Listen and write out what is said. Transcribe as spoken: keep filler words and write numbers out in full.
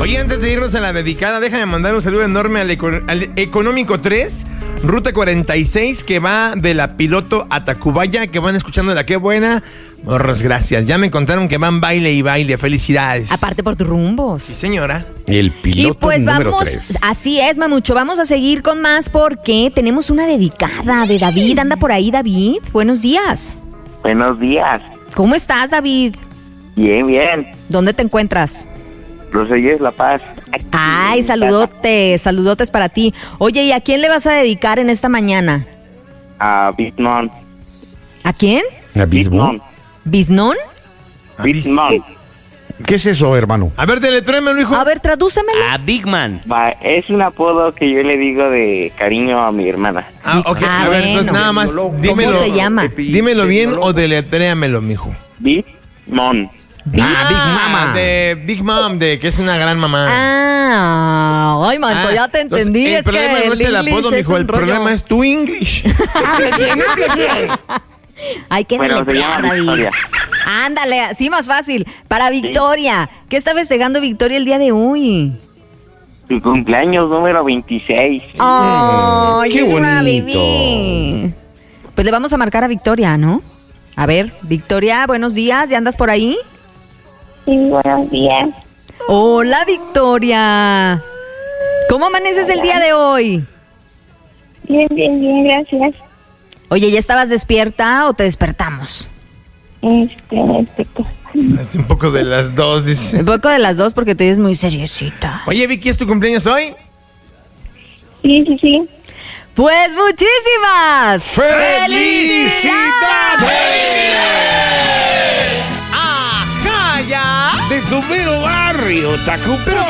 Oye, antes de irnos a la dedicada, déjame mandar un saludo enorme al, eco- al Económico tres, Ruta cuarenta y seis, que va de la Piloto a Tacubaya, que van escuchando la Qué Buena. Morros, gracias. Ya me contaron que van baile y baile. Felicidades. Aparte por tus rumbos. Sí, señora. El piloto Y pues número vamos, tres. así es, Mamucho, vamos a seguir con más porque tenemos una dedicada de David. Anda por ahí, David. Buenos días. Buenos días. ¿Cómo estás, David? Bien, bien. ¿Dónde te encuentras? Rosellés, La Paz. Ay, saludotes, saludotes para ti. Oye, ¿y a quién le vas a dedicar en esta mañana? A Bitmon. ¿A quién? ¿Abismo? ¿Biznón? Bitmon. ¿Qué es eso, hermano? A ver, deletrémelo, hijo. A ver, tradúcemelo. A Big Man. Va, es un apodo que yo le digo de cariño a mi hermana. Ah, ok. Ah, a ver, bueno. entonces, nada más. ¿Cómo Dímelo, se llama? Dímelo bien o deletréamelo, mijo. Bitmon. Ah, Big Mama. De Big Mom, de que es una gran mamá. Ah, ay, manto, Ah, ya te entonces, entendí. El es problema que no es el English apodo, es mijo. un El rollo. problema es tu English. Hay que Bueno, se deletrear, llama David. Victoria. Ándale, así más fácil. Para Victoria. ¿Qué está festejando Victoria el día de hoy? Su cumpleaños número veintiséis. ¡Ay, qué es una bonito! bebé! Pues le vamos a marcar a Victoria, ¿no? A ver, Victoria, buenos días. ¿Ya andas por ahí? Sí, buenos días. Hola, Victoria. ¿Cómo amaneces el día de hoy? Bien, bien, bien, gracias. Oye, ¿ya estabas despierta o te despertamos? Este, este, Es un poco de las dos, dice. Un poco de las dos porque te ves muy seriosita. Oye, Vicky, ¿es tu cumpleaños hoy? sí, sí, sí. Pues muchísimas ¡Felicidades! ¡Ajá, ya! De tu mero barrio, Tacupaya.